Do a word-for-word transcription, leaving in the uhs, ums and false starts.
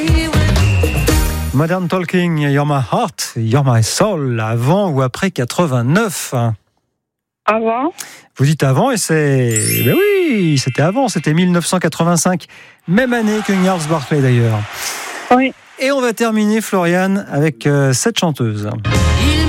Modern Talking, You're My Heart, You're My Soul, avant ou après quatre-vingt-neuf? Avant. Vous dites avant et c'est... Ben oui, c'était avant, c'était dix-neuf cent quatre-vingt-cinq, même année que Gnarls Barclay d'ailleurs. Oui. Et on va terminer, Floriane, avec euh, cette chanteuse. Il